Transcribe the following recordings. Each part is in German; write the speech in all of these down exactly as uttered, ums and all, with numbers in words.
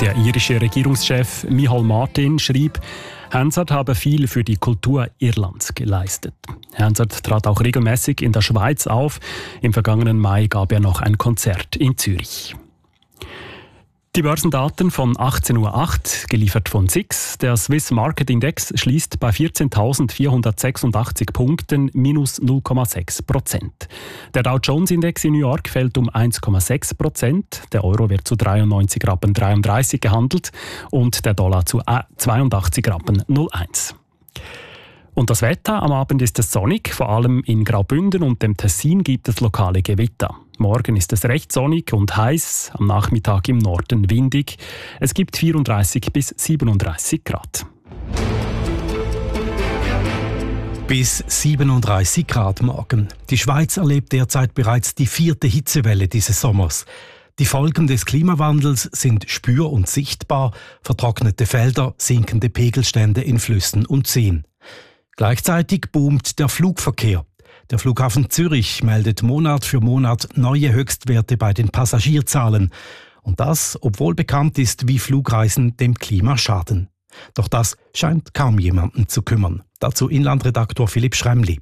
Der irische Regierungschef Micheál Martin schrieb, Hansard habe viel für die Kultur Irlands geleistet. Hansard trat auch regelmäßig in der Schweiz auf. Im vergangenen Mai gab er noch ein Konzert in Zürich. Die Börsendaten von achtzehn Uhr acht, geliefert von S I X. Der Swiss Market Index schließt bei vierzehntausendvierhundertsechsundachtzig Punkten, minus null Komma sechs Prozent. Der Dow Jones Index in New York fällt um eins Komma sechs Prozent. Der Euro wird zu dreiundneunzig Rappen dreiunddreißig gehandelt und der Dollar zu zweiundachtzig Rappen null eins. Und das Wetter: Am Abend ist es sonnig, vor allem in Graubünden und dem Tessin gibt es lokale Gewitter. Morgen ist es recht sonnig und heiß, am Nachmittag im Norden windig. Es gibt vierunddreißig bis siebenunddreißig Grad. Bis siebenunddreißig Grad morgen. Die Schweiz erlebt derzeit bereits die vierte Hitzewelle dieses Sommers. Die Folgen des Klimawandels sind spür- und sichtbar: vertrocknete Felder, sinkende Pegelstände in Flüssen und Seen. Gleichzeitig boomt der Flugverkehr. Der Flughafen Zürich meldet Monat für Monat neue Höchstwerte bei den Passagierzahlen. Und das, obwohl bekannt ist, wie Flugreisen dem Klima schaden. Doch das scheint kaum jemanden zu kümmern. Dazu Inlandredaktor Philipp Schremli.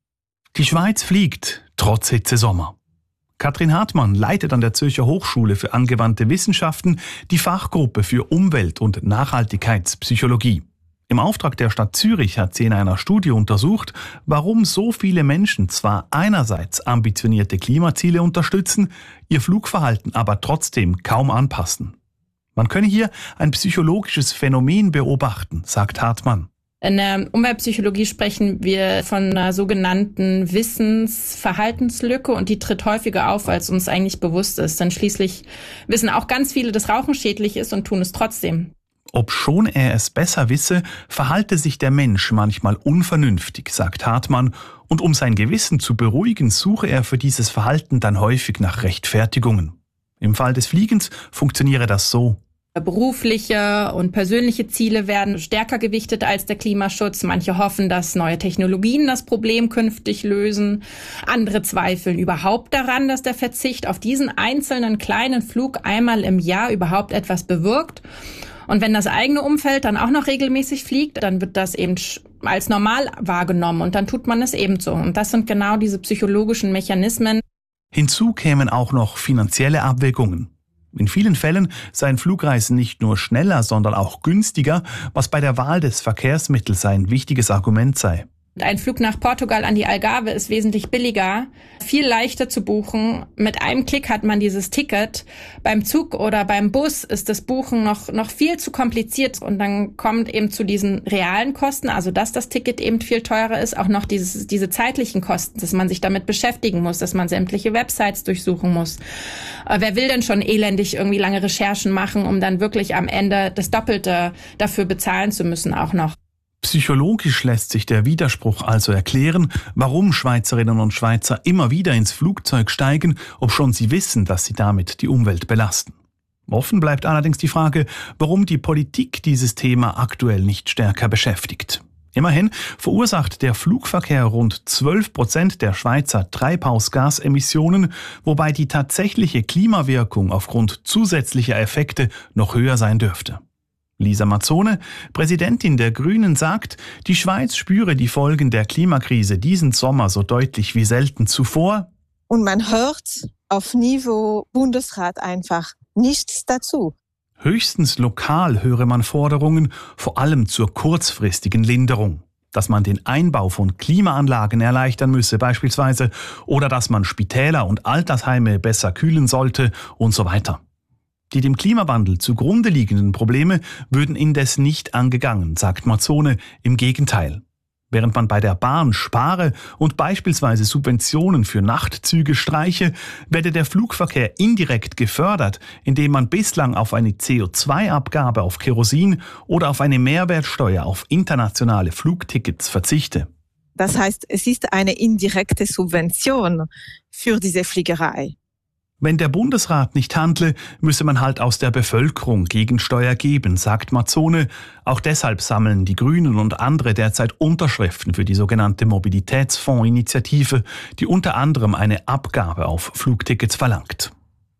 Die Schweiz fliegt, trotz Hitzesommer. Katrin Hartmann leitet an der Zürcher Hochschule für angewandte Wissenschaften die Fachgruppe für Umwelt- und Nachhaltigkeitspsychologie. Im Auftrag der Stadt Zürich hat sie in einer Studie untersucht, warum so viele Menschen zwar einerseits ambitionierte Klimaziele unterstützen, ihr Flugverhalten aber trotzdem kaum anpassen. Man könne hier ein psychologisches Phänomen beobachten, sagt Hartmann. In der Umweltpsychologie sprechen wir von einer sogenannten Wissensverhaltenslücke und die tritt häufiger auf, als uns eigentlich bewusst ist. Denn schließlich wissen auch ganz viele, dass Rauchen schädlich ist und tun es trotzdem. Obschon er es besser wisse, verhalte sich der Mensch manchmal unvernünftig, sagt Hartmann, und um sein Gewissen zu beruhigen, suche er für dieses Verhalten dann häufig nach Rechtfertigungen. Im Fall des Fliegens funktioniere das so. Berufliche und persönliche Ziele werden stärker gewichtet als der Klimaschutz. Manche hoffen, dass neue Technologien das Problem künftig lösen. Andere zweifeln überhaupt daran, dass der Verzicht auf diesen einzelnen kleinen Flug einmal im Jahr überhaupt etwas bewirkt. Und wenn das eigene Umfeld dann auch noch regelmäßig fliegt, dann wird das eben als normal wahrgenommen und dann tut man es ebenso. Und das sind genau diese psychologischen Mechanismen. Hinzu kämen auch noch finanzielle Abwägungen. In vielen Fällen seien Flugreisen nicht nur schneller, sondern auch günstiger, was bei der Wahl des Verkehrsmittels ein wichtiges Argument sei. Ein Flug nach Portugal an die Algarve ist wesentlich billiger, viel leichter zu buchen. Mit einem Klick hat man dieses Ticket. Beim Zug oder beim Bus ist das Buchen noch, noch viel zu kompliziert. Und dann kommt eben zu diesen realen Kosten, also dass das Ticket eben viel teurer ist, auch noch dieses, diese zeitlichen Kosten, dass man sich damit beschäftigen muss, dass man sämtliche Websites durchsuchen muss. Äh, wer will denn schon elendig irgendwie lange Recherchen machen, um dann wirklich am Ende das Doppelte dafür bezahlen zu müssen auch noch? Psychologisch lässt sich der Widerspruch also erklären, warum Schweizerinnen und Schweizer immer wieder ins Flugzeug steigen, obschon sie wissen, dass sie damit die Umwelt belasten. Offen bleibt allerdings die Frage, warum die Politik dieses Thema aktuell nicht stärker beschäftigt. Immerhin verursacht der Flugverkehr rund zwölf Prozent der Schweizer Treibhausgasemissionen, wobei die tatsächliche Klimawirkung aufgrund zusätzlicher Effekte noch höher sein dürfte. Lisa Mazzone, Präsidentin der Grünen, sagt, die Schweiz spüre die Folgen der Klimakrise diesen Sommer so deutlich wie selten zuvor. Und man hört auf Niveau Bundesrat einfach nichts dazu. Höchstens lokal höre man Forderungen, vor allem zur kurzfristigen Linderung. Dass man den Einbau von Klimaanlagen erleichtern müsse beispielsweise oder dass man Spitäler und Altersheime besser kühlen sollte und so weiter. Die dem Klimawandel zugrunde liegenden Probleme würden indes nicht angegangen, sagt Mazzone. Im Gegenteil. Während man bei der Bahn spare und beispielsweise Subventionen für Nachtzüge streiche, werde der Flugverkehr indirekt gefördert, indem man bislang auf eine C O zwei Abgabe auf Kerosin oder auf eine Mehrwertsteuer auf internationale Flugtickets verzichte. Das heißt, es ist eine indirekte Subvention für diese Fliegerei. Wenn der Bundesrat nicht handle, müsse man halt aus der Bevölkerung Gegensteuer geben, sagt Mazzone. Auch deshalb sammeln die Grünen und andere derzeit Unterschriften für die sogenannte Mobilitätsfondsinitiative, die unter anderem eine Abgabe auf Flugtickets verlangt.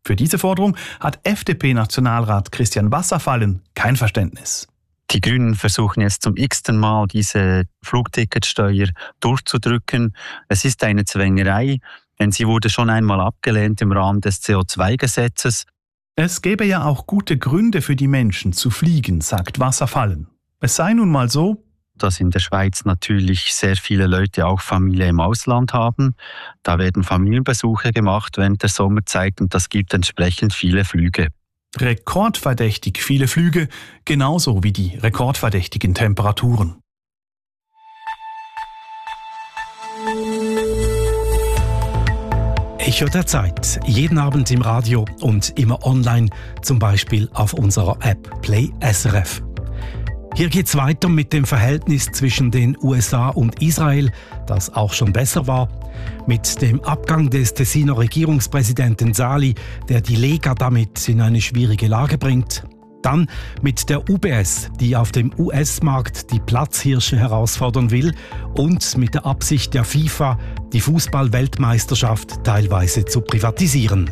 Für diese Forderung hat F D P-Nationalrat Christian Wasserfallen kein Verständnis. Die Grünen versuchen jetzt zum x-ten Mal, diese Flugticketsteuer durchzudrücken. Es ist eine Zwängerei, denn sie wurde schon einmal abgelehnt im Rahmen des C O zwei Gesetzes. Es gäbe ja auch gute Gründe für die Menschen zu fliegen, sagt Wasserfallen. Es sei nun mal so, dass in der Schweiz natürlich sehr viele Leute auch Familie im Ausland haben. Da werden Familienbesuche gemacht während der Sommerzeit und das gibt entsprechend viele Flüge. Rekordverdächtig viele Flüge, genauso wie die rekordverdächtigen Temperaturen. Echo der Zeit. Jeden Abend im Radio und immer online, zum Beispiel auf unserer App Play S R F. Hier geht's weiter mit dem Verhältnis zwischen den U S A und Israel, das auch schon besser war, mit dem Abgang des Tessiner Regierungspräsidenten Sali, der die Lega damit in eine schwierige Lage bringt. Dann mit der U B S, die auf dem U S-Markt die Platzhirsche herausfordern will, und mit der Absicht der FIFA, die Fußball-Weltmeisterschaft teilweise zu privatisieren.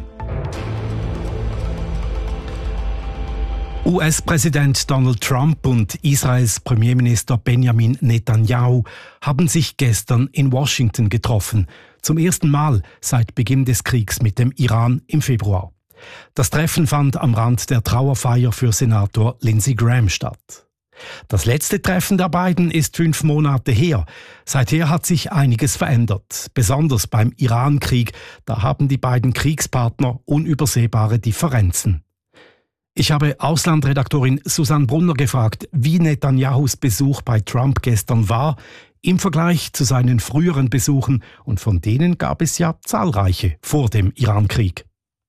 U S-Präsident Donald Trump und Israels Premierminister Benjamin Netanyahu haben sich gestern in Washington getroffen, zum ersten Mal seit Beginn des Kriegs mit dem Iran im Februar. Das Treffen fand am Rand der Trauerfeier für Senator Lindsey Graham statt. Das letzte Treffen der beiden ist fünf Monate her. Seither hat sich einiges verändert, besonders beim Iran-Krieg. Da haben die beiden Kriegspartner unübersehbare Differenzen. Ich habe Auslandredaktorin Susanne Brunner gefragt, wie Netanyahus Besuch bei Trump gestern war, im Vergleich zu seinen früheren Besuchen, und von denen gab es ja zahlreiche vor dem Iran-Krieg.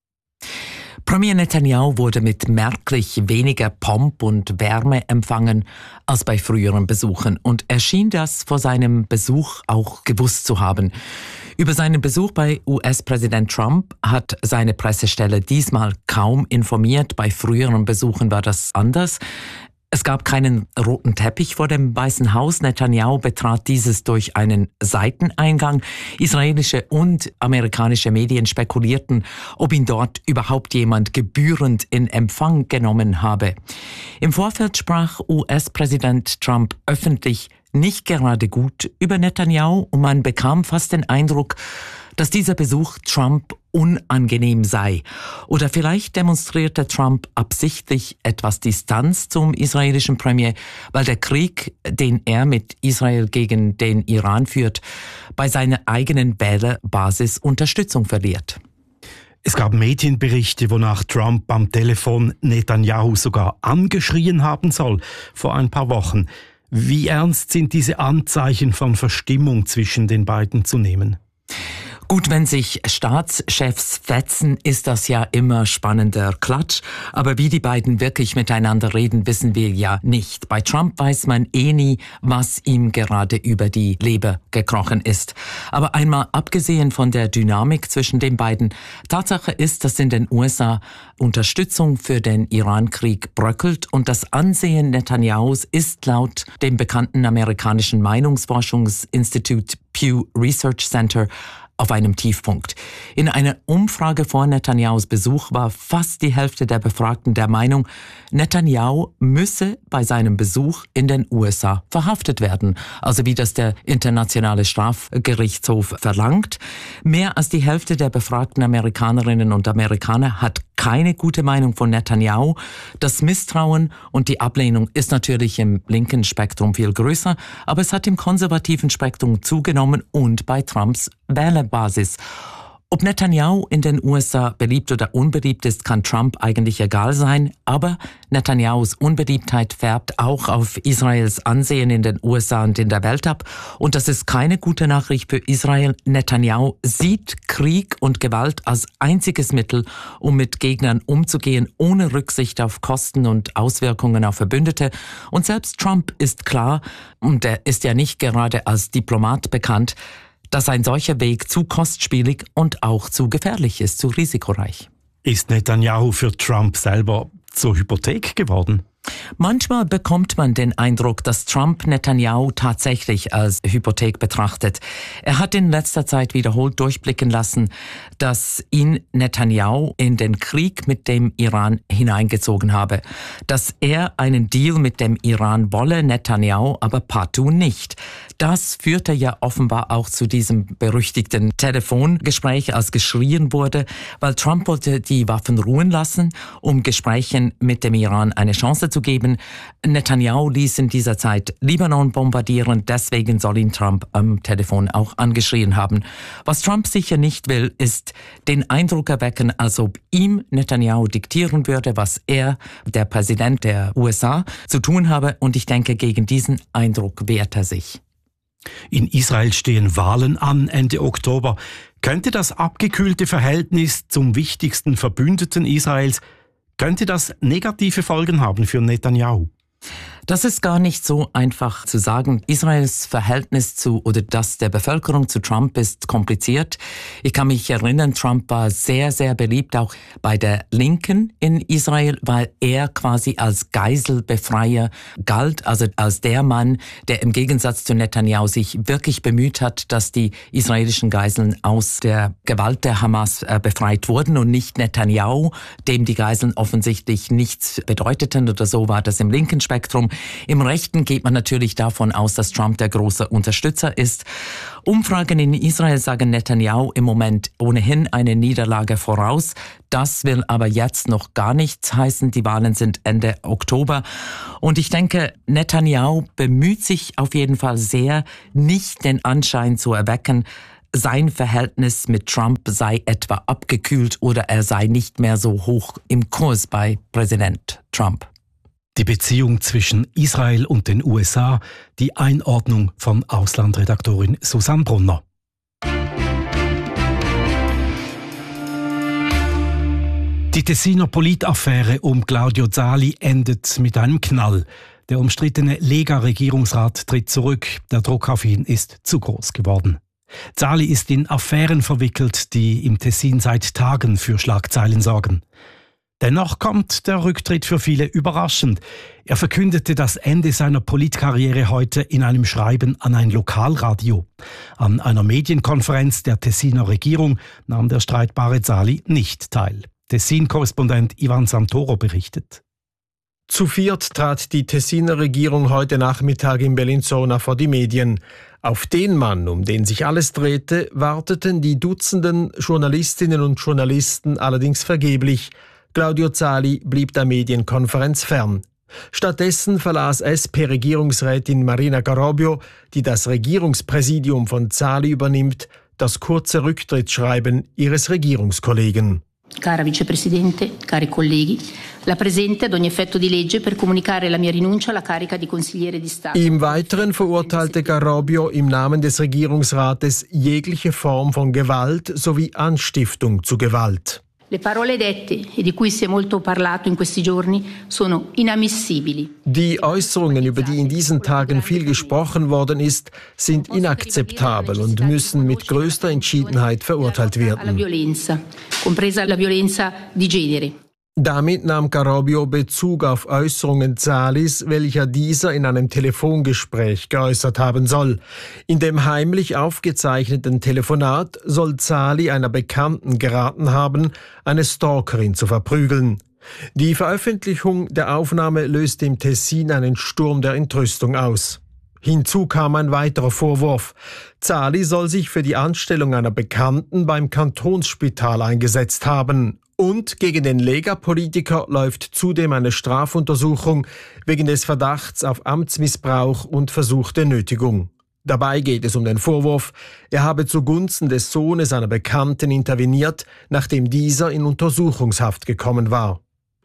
Premier Netanyahu wurde mit merklich weniger Pomp und Wärme empfangen als bei früheren Besuchen, und er schien das vor seinem Besuch auch gewusst zu haben. Über seinen Besuch bei U S-Präsident Trump hat seine Pressestelle diesmal kaum informiert. Bei früheren Besuchen war das anders. Es gab keinen roten Teppich vor dem Weißen Haus. Netanyahu betrat dieses durch einen Seiteneingang. Israelische und amerikanische Medien spekulierten, ob ihn dort überhaupt jemand gebührend in Empfang genommen habe. Im Vorfeld sprach U S-Präsident Trump öffentlich nicht gerade gut über Netanyahu, und man bekam fast den Eindruck, dass dieser Besuch Trump unangenehm sei. Oder vielleicht demonstrierte Trump absichtlich etwas Distanz zum israelischen Premier, weil der Krieg, den er mit Israel gegen den Iran führt, bei seiner eigenen Wählerbasis Unterstützung verliert. Es gab Medienberichte, wonach Trump am Telefon Netanyahu sogar angeschrien haben soll vor ein paar Wochen. Wie ernst sind diese Anzeichen von Verstimmung zwischen den beiden zu nehmen? Gut, wenn sich Staatschefs fetzen, ist das ja immer spannender Klatsch. Aber wie die beiden wirklich miteinander reden, wissen wir ja nicht. Bei Trump weiß man eh nie, was ihm gerade über die Leber gekrochen ist. Aber einmal abgesehen von der Dynamik zwischen den beiden, Tatsache ist, dass in den U S A Unterstützung für den Iran-Krieg bröckelt, und das Ansehen Netanyahus ist laut dem bekannten amerikanischen Meinungsforschungsinstitut Pew Research Center auf einem Tiefpunkt. In einer Umfrage vor Netanyahus Besuch war fast die Hälfte der Befragten der Meinung, Netanyahu müsse bei seinem Besuch in den U S A verhaftet werden, also wie das der Internationale Strafgerichtshof verlangt. Mehr als die Hälfte der befragten Amerikanerinnen und Amerikaner hat keine gute Meinung von Netanyahu. Das Misstrauen und die Ablehnung ist natürlich im linken Spektrum viel größer, aber es hat im konservativen Spektrum zugenommen und bei Trumps Wählerbasis. Ob Netanyahu in den U S A beliebt oder unbeliebt ist, kann Trump eigentlich egal sein, aber Netanyahus Unbeliebtheit färbt auch auf Israels Ansehen in den U S A und in der Welt ab. Und das ist keine gute Nachricht für Israel. Netanyahu sieht Krieg und Gewalt als einziges Mittel, um mit Gegnern umzugehen, ohne Rücksicht auf Kosten und Auswirkungen auf Verbündete. Und selbst Trump ist klar, und er ist ja nicht gerade als Diplomat bekannt, dass ein solcher Weg zu kostspielig und auch zu gefährlich ist, zu risikoreich. Ist Netanyahu für Trump selber zur Hypothek geworden? Manchmal bekommt man den Eindruck, dass Trump Netanyahu tatsächlich als Hypothek betrachtet. Er hat in letzter Zeit wiederholt durchblicken lassen, dass ihn Netanyahu in den Krieg mit dem Iran hineingezogen habe. Dass er einen Deal mit dem Iran wolle, Netanyahu aber partout nicht. Das führte ja offenbar auch zu diesem berüchtigten Telefongespräch, als geschrien wurde, weil Trump wollte die Waffen ruhen lassen, um Gesprächen mit dem Iran eine Chance zu geben. Netanyahu ließ in dieser Zeit Libanon bombardieren, deswegen soll ihn Trump am Telefon auch angeschrien haben. Was Trump sicher nicht will, ist den Eindruck erwecken, als ob ihm Netanyahu diktieren würde, was er, der Präsident der U S A, zu tun habe, und ich denke, gegen diesen Eindruck wehrt er sich. In Israel stehen Wahlen an Ende Oktober. Könnte das abgekühlte Verhältnis zum wichtigsten Verbündeten Israels, könnte das negative Folgen haben für Netanyahu? Das ist gar nicht so einfach zu sagen. Israels Verhältnis zu oder das der Bevölkerung zu Trump ist kompliziert. Ich kann mich erinnern, Trump war sehr, sehr beliebt auch bei der Linken in Israel, weil er quasi als Geiselbefreier galt, also als der Mann, der im Gegensatz zu Netanyahu sich wirklich bemüht hat, dass die israelischen Geiseln aus der Gewalt der Hamas äh, befreit wurden und nicht Netanyahu, dem die Geiseln offensichtlich nichts bedeuteten, oder so war das im linken Spektrum. Im Rechten geht man natürlich davon aus, dass Trump der große Unterstützer ist. Umfragen in Israel sagen Netanyahu im Moment ohnehin eine Niederlage voraus. Das will aber jetzt noch gar nichts heißen. Die Wahlen sind Ende Oktober. Und ich denke, Netanyahu bemüht sich auf jeden Fall sehr, nicht den Anschein zu erwecken, sein Verhältnis mit Trump sei etwa abgekühlt oder er sei nicht mehr so hoch im Kurs bei Präsident Trump. Die Beziehung zwischen Israel und den U S A, die Einordnung von Auslandredaktorin Susanne Brunner. Die Tessiner Politaffäre um Claudio Zali endet mit einem Knall. Der umstrittene Lega-Regierungsrat tritt zurück. Der Druck auf ihn ist zu groß geworden. Zali ist in Affären verwickelt, die im Tessin seit Tagen für Schlagzeilen sorgen. Dennoch kommt der Rücktritt für viele überraschend. Er verkündete das Ende seiner Politkarriere heute in einem Schreiben an ein Lokalradio. An einer Medienkonferenz der Tessiner Regierung nahm der streitbare Zali nicht teil. Tessin-Korrespondent Ivan Santoro berichtet. Zu viert trat die Tessiner Regierung heute Nachmittag in Bellinzona vor die Medien. Auf den Mann, um den sich alles drehte, warteten die Dutzenden Journalistinnen und Journalisten allerdings vergeblich. Claudio Zali blieb der Medienkonferenz fern. Stattdessen verlas S P-Regierungsrätin Marina Garobio, die das Regierungspräsidium von Zali übernimmt, das kurze Rücktrittsschreiben ihres Regierungskollegen. Cara Vicepresidente, cari colleghi, la presente ad ogni effetto di legge per comunicare la mia rinuncia alla carica di consigliere di Stato. Im Weiteren verurteilte Garobio im Namen des Regierungsrates jegliche Form von Gewalt sowie Anstiftung zu Gewalt. Le parole dette, e di cui si è molto parlato in questi giorni, sono inammissibili. Die Äußerungen, über die in diesen Tagen viel gesprochen worden ist, sind inakzeptabel und müssen mit größter Entschiedenheit verurteilt werden. Compresa la violenza di genere. Damit nahm Garobio Bezug auf Äußerungen Zalis, welcher dieser in einem Telefongespräch geäußert haben soll. In dem heimlich aufgezeichneten Telefonat soll Zali einer Bekannten geraten haben, eine Stalkerin zu verprügeln. Die Veröffentlichung der Aufnahme löste im Tessin einen Sturm der Entrüstung aus. Hinzu kam ein weiterer Vorwurf. Zali soll sich für die Anstellung einer Bekannten beim Kantonsspital eingesetzt haben. Und gegen den Lega-Politiker läuft zudem eine Strafuntersuchung wegen des Verdachts auf Amtsmissbrauch und versuchte Nötigung. Dabei geht es um den Vorwurf, er habe zugunsten des Sohnes einer Bekannten interveniert, nachdem dieser in Untersuchungshaft gekommen war.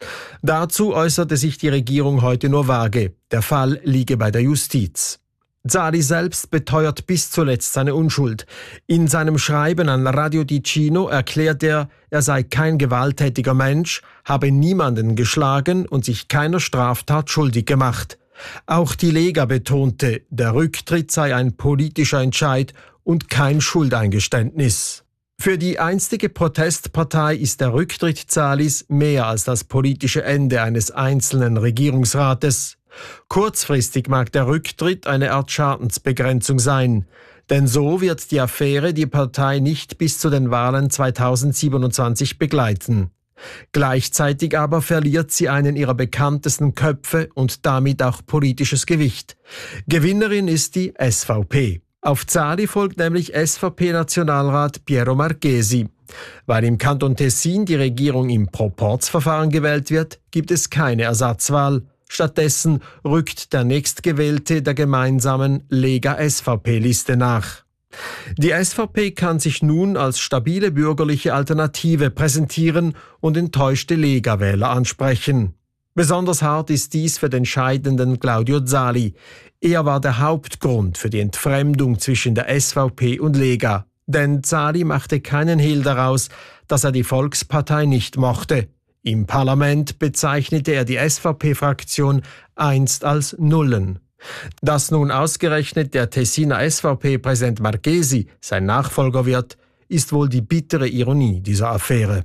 Dazu äußerte sich die Regierung heute nur vage. Der Fall liege bei der Justiz. Zali selbst beteuert bis zuletzt seine Unschuld. In seinem Schreiben an Radio Ticino erklärt er, er sei kein gewalttätiger Mensch, habe niemanden geschlagen und sich keiner Straftat schuldig gemacht. Auch die Lega betonte, der Rücktritt sei ein politischer Entscheid und kein Schuldeingeständnis. Für die einstige Protestpartei ist der Rücktritt Zalis mehr als das politische Ende eines einzelnen Regierungsrates. Kurzfristig mag der Rücktritt eine Art Schadensbegrenzung sein. Denn so wird die Affäre die Partei nicht bis zu den Wahlen zweitausendsiebenundzwanzig begleiten. Gleichzeitig aber verliert sie einen ihrer bekanntesten Köpfe und damit auch politisches Gewicht. Gewinnerin ist die S V P. Auf Zali folgt nämlich S V P-Nationalrat Piero Marchesi. Weil im Kanton Tessin die Regierung im Proporzverfahren gewählt wird, gibt es keine Ersatzwahl. Stattdessen rückt der nächstgewählte der gemeinsamen Lega-S V P-Liste nach. Die S V P kann sich nun als stabile bürgerliche Alternative präsentieren und enttäuschte Lega-Wähler ansprechen. Besonders hart ist dies für den scheidenden Claudio Zali. Er war der Hauptgrund für die Entfremdung zwischen der S V P und Lega. Denn Zali machte keinen Hehl daraus, dass er die Volkspartei nicht mochte. Im Parlament bezeichnete er die S V P-Fraktion einst als Nullen. Dass nun ausgerechnet der Tessiner S V P-Präsident Marchesi sein Nachfolger wird, ist wohl die bittere Ironie dieser Affäre.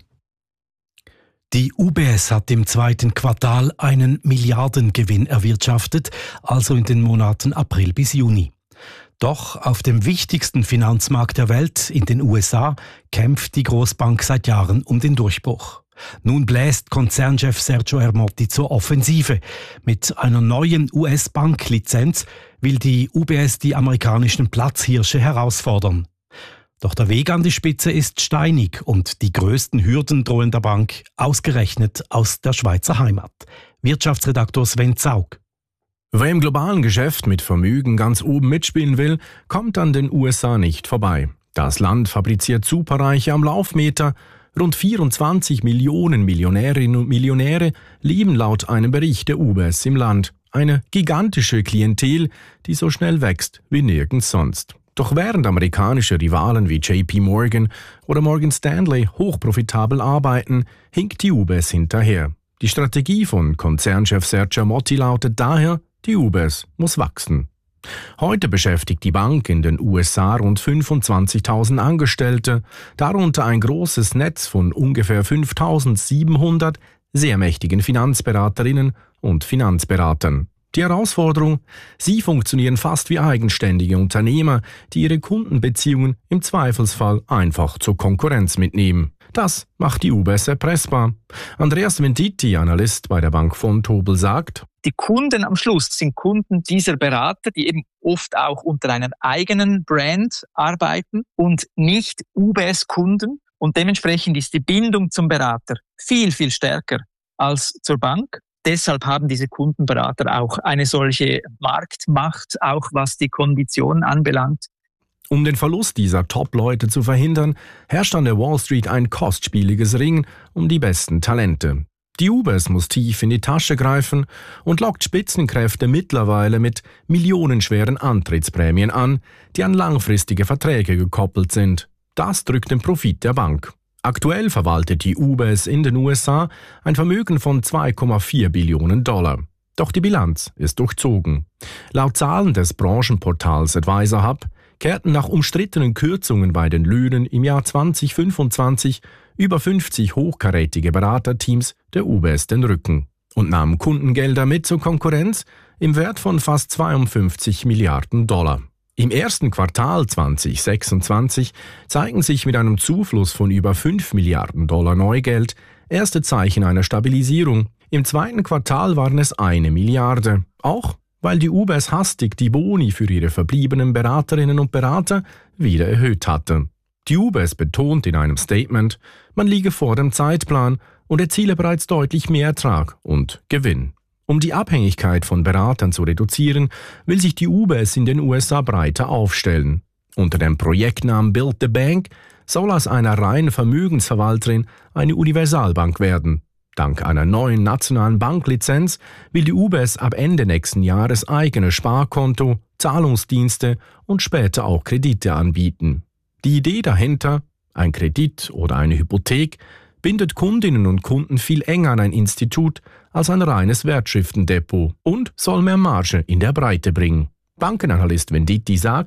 Die U B S hat im zweiten Quartal einen Milliardengewinn erwirtschaftet, also in den Monaten April bis Juni. Doch auf dem wichtigsten Finanzmarkt der Welt, in den U S A, kämpft die Großbank seit Jahren um den Durchbruch. Nun bläst Konzernchef Sergio Ermotti zur Offensive. Mit einer neuen U S-Banklizenz will die U B S die amerikanischen Platzhirsche herausfordern. Doch der Weg an die Spitze ist steinig und die größten Hürden drohen der Bank ausgerechnet aus der Schweizer Heimat. Wirtschaftsredaktor Sven Zaug. Wer im globalen Geschäft mit Vermögen ganz oben mitspielen will, kommt an den U S A nicht vorbei. Das Land fabriziert Superreiche am Laufmeter. Rund vierundzwanzig Millionen Millionärinnen und Millionäre leben laut einem Bericht der U B S im Land. Eine gigantische Klientel, die so schnell wächst wie nirgends sonst. Doch während amerikanische Rivalen wie J P Morgan oder Morgan Stanley hochprofitabel arbeiten, hinkt die U B S hinterher. Die Strategie von Konzernchef Sergio Ermotti lautet daher, die U B S muss wachsen. Heute beschäftigt die Bank in den U S A rund fünfundzwanzigtausend Angestellte, darunter ein großes Netz von ungefähr fünftausendsiebenhundert sehr mächtigen Finanzberaterinnen und Finanzberatern. Die Herausforderung? Sie funktionieren fast wie eigenständige Unternehmer, die ihre Kundenbeziehungen im Zweifelsfall einfach zur Konkurrenz mitnehmen. Das macht die U B S erpressbar. Andreas Venditti, Analyst bei der Bank Vontobel, sagt: Die Kunden am Schluss sind Kunden dieser Berater, die eben oft auch unter einer eigenen Brand arbeiten und nicht U B S-Kunden. Und dementsprechend ist die Bindung zum Berater viel, viel stärker als zur Bank. Deshalb haben diese Kundenberater auch eine solche Marktmacht, auch was die Konditionen anbelangt. Um den Verlust dieser Top-Leute zu verhindern, herrscht an der Wall Street ein kostspieliges Ringen um die besten Talente. Die U B S muss tief in die Tasche greifen und lockt Spitzenkräfte mittlerweile mit millionenschweren Antrittsprämien an, die an langfristige Verträge gekoppelt sind. Das drückt den Profit der Bank. Aktuell verwaltet die U B S in den U S A ein Vermögen von zwei Komma vier Billionen Dollar. Doch die Bilanz ist durchzogen. Laut Zahlen des Branchenportals Advisor Hub kehrten nach umstrittenen Kürzungen bei den Löhnen im Jahr zweitausendfünfundzwanzig über fünfzig hochkarätige Beraterteams der U B S den Rücken und nahmen Kundengelder mit zur Konkurrenz im Wert von fast zweiundfünfzig Milliarden Dollar. Im ersten Quartal zweitausendsechsundzwanzig zeigen sich mit einem Zufluss von über fünf Milliarden Dollar Neugeld erste Zeichen einer Stabilisierung. Im zweiten Quartal waren es eine Milliarde. Auch weil die U B S hastig die Boni für ihre verbliebenen Beraterinnen und Berater wieder erhöht hatte. Die U B S betont in einem Statement, man liege vor dem Zeitplan und erziele bereits deutlich mehr Ertrag und Gewinn. Um die Abhängigkeit von Beratern zu reduzieren, will sich die U B S in den U S A breiter aufstellen. Unter dem Projektnamen Build the Bank soll aus einer reinen Vermögensverwalterin eine Universalbank werden. Dank einer neuen nationalen Banklizenz will die U B S ab Ende nächsten Jahres eigene Sparkonto, Zahlungsdienste und später auch Kredite anbieten. Die Idee dahinter, ein Kredit oder eine Hypothek, bindet Kundinnen und Kunden viel enger an ein Institut als ein reines Wertschriftendepot und soll mehr Marge in der Breite bringen. Bankenanalyst Venditti sagt: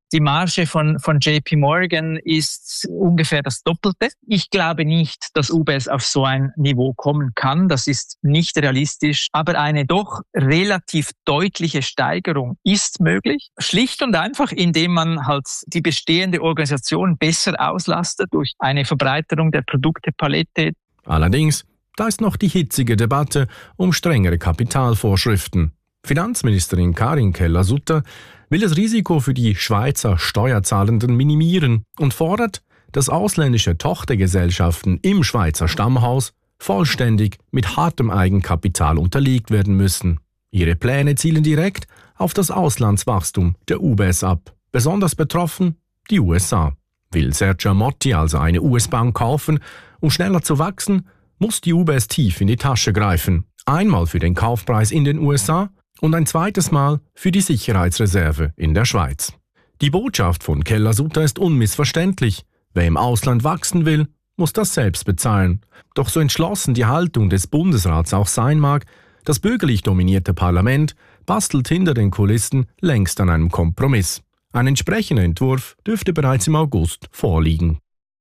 Die Marge von, von J P Morgan ist ungefähr das Doppelte. Ich glaube nicht, dass U B S auf so ein Niveau kommen kann. Das ist nicht realistisch. Aber eine doch relativ deutliche Steigerung ist möglich. Schlicht und einfach, indem man halt die bestehende Organisation besser auslastet durch eine Verbreiterung der Produktepalette. Allerdings, da ist noch die hitzige Debatte um strengere Kapitalvorschriften. Finanzministerin Karin Keller-Sutter will das Risiko für die Schweizer Steuerzahlenden minimieren und fordert, dass ausländische Tochtergesellschaften im Schweizer Stammhaus vollständig mit hartem Eigenkapital unterlegt werden müssen. Ihre Pläne zielen direkt auf das Auslandswachstum der U B S ab. Besonders betroffen die U S A. Will Sergio Motti also eine U S-Bank kaufen, um schneller zu wachsen, muss die U B S tief in die Tasche greifen. Einmal für den Kaufpreis in den U S A und ein zweites Mal für die Sicherheitsreserve in der Schweiz. Die Botschaft von Keller-Sutter ist unmissverständlich. Wer im Ausland wachsen will, muss das selbst bezahlen. Doch so entschlossen die Haltung des Bundesrats auch sein mag, das bürgerlich dominierte Parlament bastelt hinter den Kulissen längst an einem Kompromiss. Ein entsprechender Entwurf dürfte bereits im August vorliegen.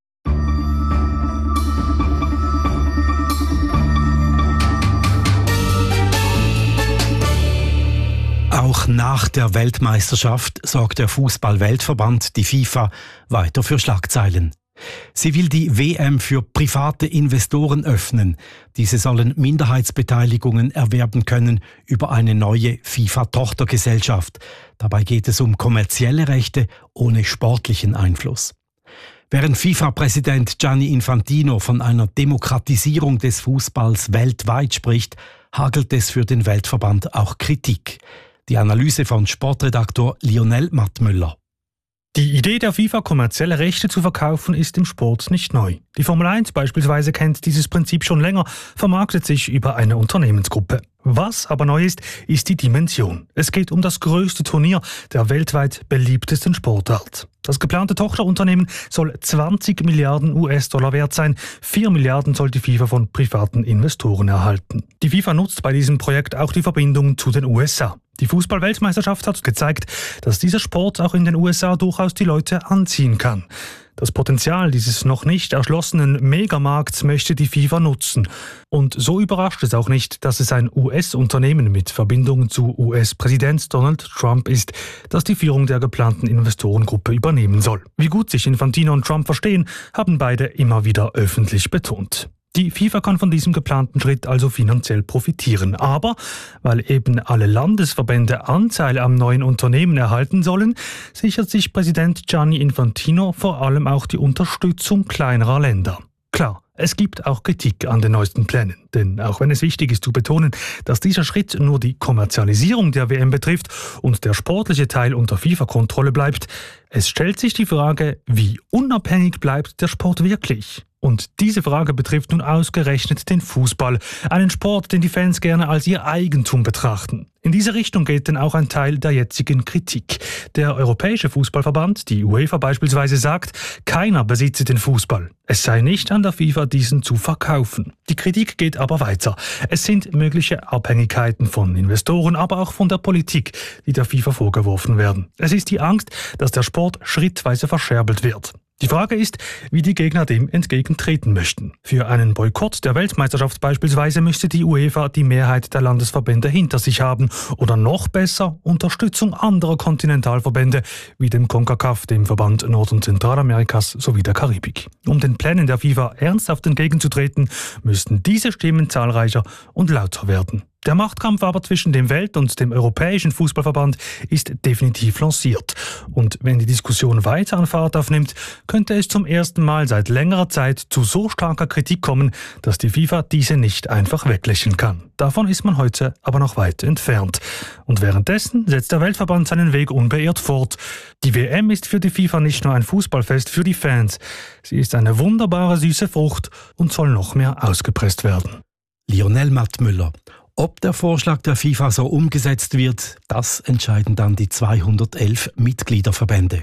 Auch nach der Weltmeisterschaft sorgt der Fußball-Weltverband, die FIFA, weiter für Schlagzeilen. Sie will die W M für private Investoren öffnen. Diese sollen Minderheitsbeteiligungen erwerben können über eine neue FIFA-Tochtergesellschaft. Dabei geht es um kommerzielle Rechte ohne sportlichen Einfluss. Während FIFA-Präsident Gianni Infantino von einer Demokratisierung des Fußballs weltweit spricht, hagelt es für den Weltverband auch Kritik. Die Analyse von Sportredaktor Lionel Mattmüller. Die Idee der FIFA, kommerzielle Rechte zu verkaufen, ist im Sport nicht neu. Die Formel eins beispielsweise kennt dieses Prinzip schon länger, vermarktet sich über eine Unternehmensgruppe. Was aber neu ist, ist die Dimension. Es geht um das größte Turnier der weltweit beliebtesten Sportart. Das geplante Tochterunternehmen soll zwanzig Milliarden U S-Dollar wert sein. vier Milliarden soll die FIFA von privaten Investoren erhalten. Die FIFA nutzt bei diesem Projekt auch die Verbindung zu den U S A. Die Fußball-Weltmeisterschaft hat gezeigt, dass dieser Sport auch in den U S A durchaus die Leute anziehen kann. Das Potenzial dieses noch nicht erschlossenen Megamarkts möchte die FIFA nutzen. Und so überrascht es auch nicht, dass es ein U S-Unternehmen mit Verbindung zu U S-Präsident Donald Trump ist, das die Führung der geplanten Investorengruppe übernehmen soll. Wie gut sich Infantino und Trump verstehen, haben beide immer wieder öffentlich betont. Die FIFA kann von diesem geplanten Schritt also finanziell profitieren. Aber weil eben alle Landesverbände Anteile am neuen Unternehmen erhalten sollen, sichert sich Präsident Gianni Infantino vor allem auch die Unterstützung kleinerer Länder. Klar, es gibt auch Kritik an den neuesten Plänen. Denn auch wenn es wichtig ist zu betonen, dass dieser Schritt nur die Kommerzialisierung der W M betrifft und der sportliche Teil unter FIFA-Kontrolle bleibt, es stellt sich die Frage, wie unabhängig bleibt der Sport wirklich? Und diese Frage betrifft nun ausgerechnet den Fußball, einen Sport, den die Fans gerne als ihr Eigentum betrachten. In diese Richtung geht denn auch ein Teil der jetzigen Kritik. Der Europäische Fußballverband, die UEFA beispielsweise, sagt, keiner besitze den Fußball. Es sei nicht an der FIFA, diesen zu verkaufen. Die Kritik geht aber weiter. Es sind mögliche Abhängigkeiten von Investoren, aber auch von der Politik, die der FIFA vorgeworfen werden. Es ist die Angst, dass der Sport schrittweise verscherbelt wird. Die Frage ist, wie die Gegner dem entgegentreten möchten. Für einen Boykott der Weltmeisterschaft beispielsweise müsste die UEFA die Mehrheit der Landesverbände hinter sich haben oder noch besser Unterstützung anderer Kontinentalverbände wie dem CONCACAF, dem Verband Nord- und Zentralamerikas sowie der Karibik. Um den Plänen der FIFA ernsthaft entgegenzutreten, müssten diese Stimmen zahlreicher und lauter werden. Der Machtkampf aber zwischen dem Welt- und dem Europäischen Fußballverband ist definitiv lanciert. Und wenn die Diskussion weiter an Fahrt aufnimmt, könnte es zum ersten Mal seit längerer Zeit zu so starker Kritik kommen, dass die FIFA diese nicht einfach weglächeln kann. Davon ist man heute aber noch weit entfernt. Und währenddessen setzt der Weltverband seinen Weg unbeirrt fort. Die W M ist für die FIFA nicht nur ein Fußballfest für die Fans. Sie ist eine wunderbare süße Frucht und soll noch mehr ausgepresst werden. Lionel Mattmüller. Ob der Vorschlag der FIFA so umgesetzt wird, das entscheiden dann die zweihundertelf Mitgliederverbände.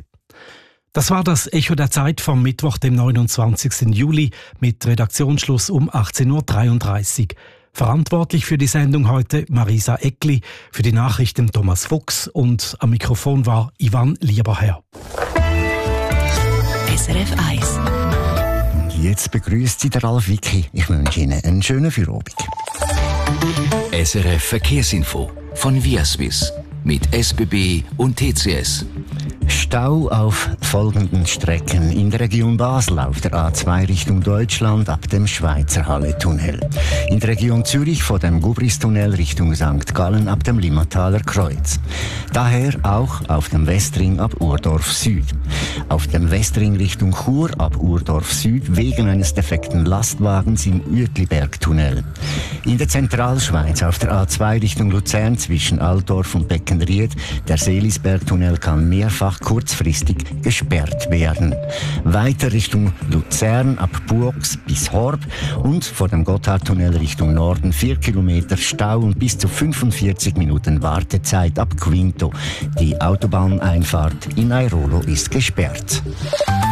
Das war das Echo der Zeit vom Mittwoch, dem neunundzwanzigsten Juli, mit Redaktionsschluss um achtzehn Uhr dreiunddreißig. Verantwortlich für die Sendung heute Marisa Eckli, für die Nachrichten Thomas Fuchs und am Mikrofon war Ivan Lieberherr. R F eins. Jetzt begrüßt Sie der Ralf Wicki. Ich wünsche Ihnen einen schönen Feierabend. S R F Verkehrsinfo von Viaswiss mit S B B und T C S. Stau auf folgenden Strecken in der Region Basel auf der A zwei Richtung Deutschland ab dem Schweizer Halle-Tunnel. In der Region Zürich vor dem Gubris-Tunnel Richtung Sankt Gallen ab dem Limmataler Kreuz. Daher auch auf dem Westring ab Urdorf Süd. Auf dem Westring Richtung Chur ab Urdorf Süd wegen eines defekten Lastwagens im Uetliberg-Tunnel. In der Zentralschweiz auf der A zwei Richtung Luzern zwischen Altdorf und Beckenried der Seelisberg-Tunnel kann mehrfach kurzfristig gesperrt werden. Weiter Richtung Luzern ab Buox bis Horb und vor dem Gotthardtunnel Richtung Norden vier Kilometer Stau und bis zu fünfundvierzig Minuten Wartezeit ab Quinto. Die Autobahneinfahrt in Airolo ist gesperrt.